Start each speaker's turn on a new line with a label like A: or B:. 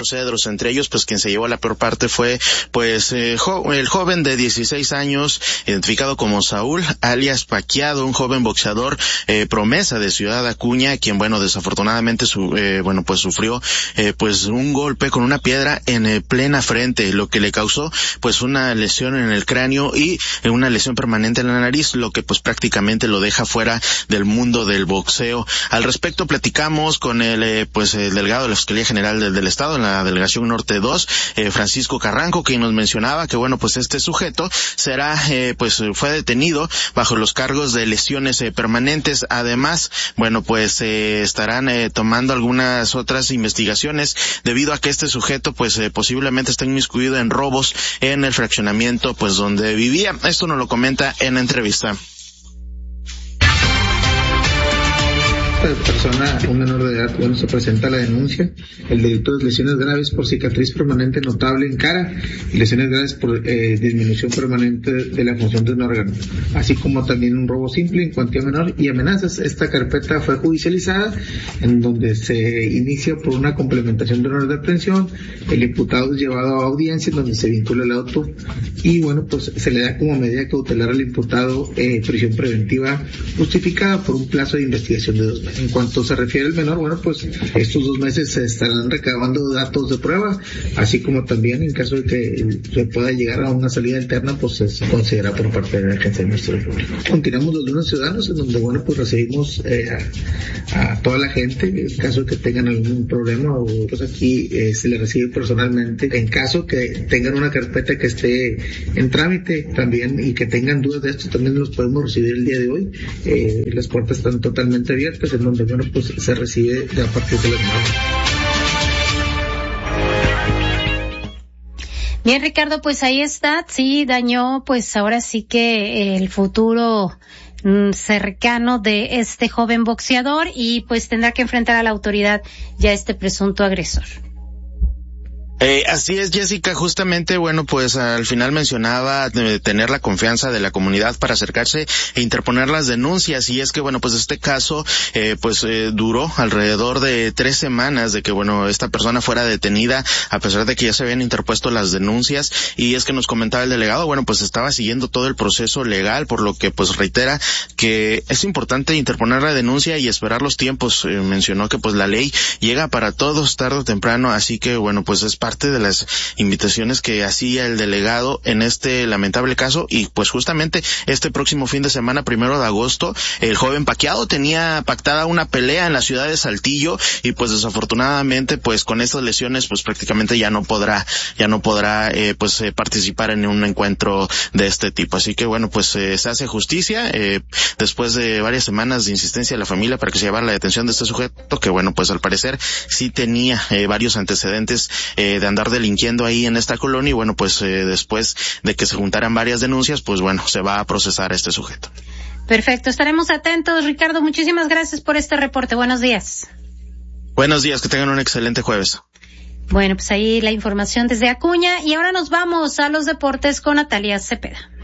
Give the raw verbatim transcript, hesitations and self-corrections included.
A: Los Cedros. Entre ellos, pues quien se llevó la peor parte fue pues eh, jo- el joven de dieciséis años, identificado como Saúl, alias Paquiado, un joven boxeador eh, promesa de Ciudad Acuña, quien bueno desafortunadamente su, eh, bueno pues sufrió eh, pues un golpe con una piedra en eh, plena frente, lo que le causó pues una lesión en el cráneo y eh, una lesión permanente en la nariz, lo que pues prácticamente lo deja fuera del mundo del boxeo. Al respecto platicamos con el eh, pues el delegado de la Fiscalía General del, del Estado en la Delegación Norte dos, eh, Francisco Carranco, quien nos mencionaba que bueno pues este sujeto será eh, pues fue detenido bajo los cargos de lesiones eh, permanentes. Además, bueno pues eh, estarán eh, tomando algunas otras investigaciones debido a que este sujeto pues eh, posiblemente está inmiscuido en robos en el fraccionamiento pues donde vivía. Esto nos lo comenta en la entrevista.
B: Persona, un menor de edad, bueno, se presenta la denuncia, el delito de lesiones graves por cicatriz permanente notable en cara y lesiones graves por eh, disminución permanente de la función de un órgano, así como también un robo simple en cuantía menor y amenazas. Esta carpeta fue judicializada, en donde se inicia por una complementación de orden de aprehensión, el imputado es llevado a audiencia en donde se vincula el auto y bueno, pues se le da como medida cautelar al imputado eh, prisión preventiva justificada por un plazo de investigación de dos meses. En cuanto se refiere al menor, bueno, pues estos dos meses se estarán recabando datos de prueba, así como también en caso de que se pueda llegar a una salida alterna, pues se considera por parte de la Agencia de Ministerio Público. Continuamos los lunes ciudadanos, en donde, bueno, pues recibimos eh, a, a toda la gente, en caso de que tengan algún problema, o pues aquí eh, se les recibe personalmente. En caso que tengan una carpeta que esté en trámite también y que tengan dudas de esto, también los podemos recibir el día de hoy. Eh, las puertas están totalmente abiertas, en donde bueno pues se recibe a partir de las nueve.
C: Bien, Ricardo, pues ahí está, sí, dañó pues ahora sí que el futuro mm, cercano de este joven boxeador y pues tendrá que enfrentar a la autoridad ya este presunto agresor.
A: Eh, así es, Jessica, justamente, bueno, pues al final mencionaba de tener la confianza de la comunidad para acercarse e interponer las denuncias, y es que, bueno, pues este caso, eh, pues eh, duró alrededor de tres semanas de que, bueno, esta persona fuera detenida, a pesar de que ya se habían interpuesto las denuncias, y es que nos comentaba el delegado, bueno, pues estaba siguiendo todo el proceso legal, por lo que, pues reitera que es importante interponer la denuncia y esperar los tiempos. Eh, mencionó que, pues la ley llega para todos tarde o temprano, así que, bueno, pues es parte de las invitaciones que hacía el delegado en este lamentable caso. Y pues justamente este próximo fin de semana, primero de agosto, el joven Paquiado tenía pactada una pelea en la ciudad de Saltillo y pues desafortunadamente pues con estas lesiones pues prácticamente ya no podrá ya no podrá eh, pues eh, participar en un encuentro de este tipo. Así que bueno, pues eh, se hace justicia eh, después de varias semanas de insistencia de la familia para que se llevara la detención de este sujeto, que bueno, pues al parecer sí tenía eh, varios antecedentes eh, de andar delinquiendo ahí en esta colonia, y bueno, pues eh, después de que se juntaran varias denuncias, pues bueno, se va a procesar a este sujeto.
C: Perfecto, estaremos atentos. Ricardo, muchísimas gracias por este reporte. Buenos días.
A: Buenos días, que tengan un excelente jueves.
C: Bueno, pues ahí la información desde Acuña, y ahora nos vamos a los deportes con Natalia Cepeda.